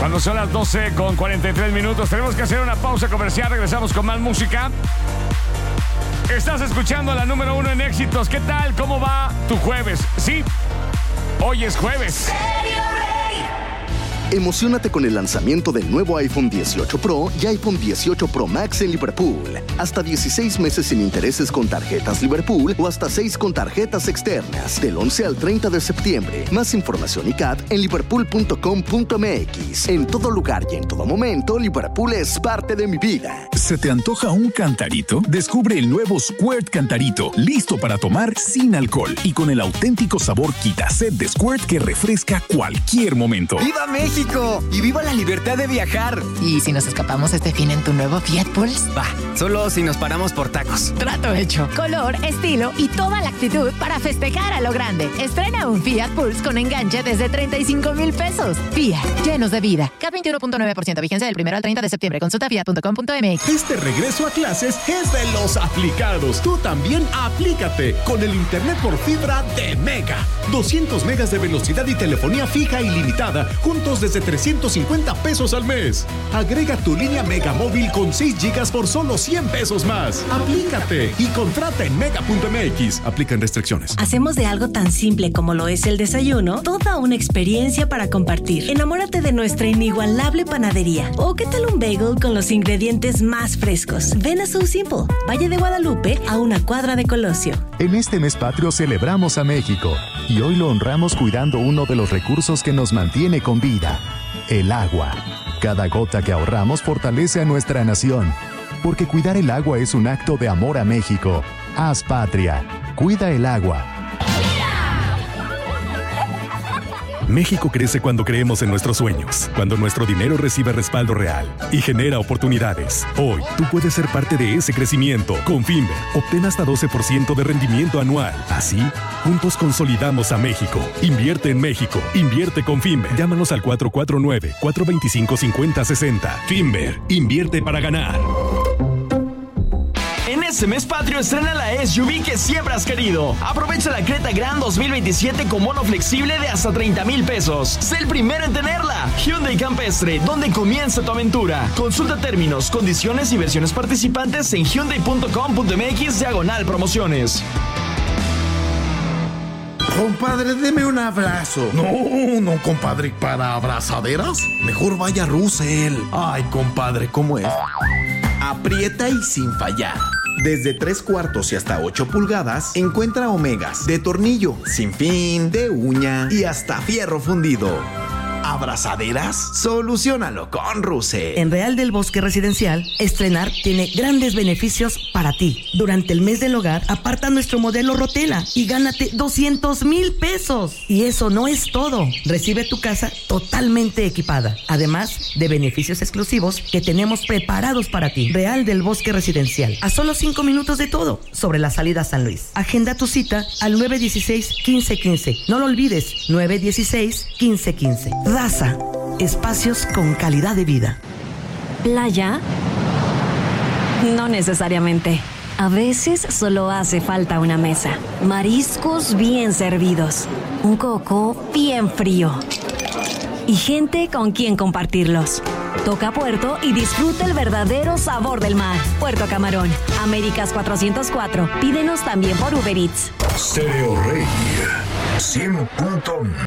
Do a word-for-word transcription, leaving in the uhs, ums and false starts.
Cuando son las doce con cuarenta y tres minutos, tenemos que hacer una pausa comercial. Regresamos con más música. Estás escuchando la número uno en éxitos. ¿Qué tal? ¿Cómo va tu jueves? Sí, hoy es jueves. Emociónate con el lanzamiento del nuevo iPhone dieciocho Pro y iPhone dieciocho Pro Max en Liverpool. Hasta dieciséis meses sin intereses con tarjetas Liverpool o hasta seis con tarjetas externas. Del once al treinta de septiembre. Más información y C A T en liverpool punto com punto m x. En todo lugar y en todo momento, Liverpool es parte de mi vida. ¿Se te antoja un cantarito? Descubre el nuevo Squirt Cantarito, listo para tomar sin alcohol y con el auténtico sabor Quitaset de Squirt que refresca cualquier momento. ¡Viva México! ¡Y viva la libertad de viajar! ¿Y si nos escapamos este fin en tu nuevo Fiat Pulse? Va, solo si nos paramos por tacos. Trato hecho. Color, estilo y toda la actitud para festejar a lo grande. Estrena un Fiat Pulse con enganche desde treinta y cinco mil pesos. Fiat, llenos de vida. C A T veintiuno punto nueve por ciento, vigencia del primero al treinta de septiembre. Consulta fiat punto com punto m x. Este regreso a clases es de los aplicados. Tú también aplícate con el internet por fibra de Mega. doscientos megas de velocidad y telefonía fija ilimitada, juntos desde trescientos cincuenta pesos al mes. Agrega tu línea Mega Móvil con seis gigas por solo cien pesos más. Aplícate y contrata en mega punto m x. Aplican restricciones. Hacemos de algo tan simple como lo es el desayuno toda una experiencia para compartir. Enamórate de nuestra inigualable panadería. ¿O qué tal un bagel con los ingredientes más frescos? Ven a So Simple, Valle de Guadalupe, a una cuadra de Colosio. En este mes patrio celebramos a México y hoy lo honramos cuidando uno de los recursos que nos mantiene con vida, el agua. Cada gota que ahorramos fortalece a nuestra nación, porque cuidar el agua es un acto de amor a México. Haz patria, cuida el agua. México crece cuando creemos en nuestros sueños, cuando nuestro dinero recibe respaldo real y genera oportunidades. Hoy, tú puedes ser parte de ese crecimiento. Con Finver, obtén hasta doce por ciento de rendimiento anual. Así, juntos consolidamos a México. Invierte en México. Invierte con Finver. Llámanos al cuatro cuatro nueve, cuatro dos cinco, cinco cero seis cero. Finver, invierte para ganar. En este mes patrio estrena la S U V que siempre has querido. Aprovecha la Creta Grand dos mil veintisiete con bono flexible de hasta treinta mil pesos. Sé el primero en tenerla. Hyundai Campestre, donde comienza tu aventura. Consulta términos, condiciones y versiones participantes en hyundai punto com punto m x diagonal promociones. Compadre, deme un abrazo. No, no, compadre, ¿para abrazaderas? Mejor vaya a Russell. Ay, compadre, ¿cómo es? Aprieta y sin fallar. Desde tres cuartos y hasta ocho pulgadas, encuentra omegas de tornillo, sin fin, de uña y hasta fierro fundido. ¿Abrazaderas? Soluciónalo con Russell. En Real del Bosque Residencial, estrenar tiene grandes beneficios para ti. Durante el mes del hogar, aparta nuestro modelo Rotela y gánate doscientos mil pesos. Y eso no es todo. Recibe tu casa totalmente equipada, además de beneficios exclusivos que tenemos preparados para ti. Real del Bosque Residencial, a solo cinco minutos de todo, sobre la salida a San Luis. Agenda tu cita al nueve dieciséis, quince quince. No lo olvides, nueve dieciséis, quince quince. Raza, espacios con calidad de vida. ¿Playa? No necesariamente. A veces solo hace falta una mesa. Mariscos bien servidos. Un coco bien frío. Y gente con quien compartirlos. Toca Puerto y disfruta el verdadero sabor del mar. Puerto Camarón, Américas cuatrocientos cuatro. Pídenos también por Uber Eats. Stereo Rey cien punto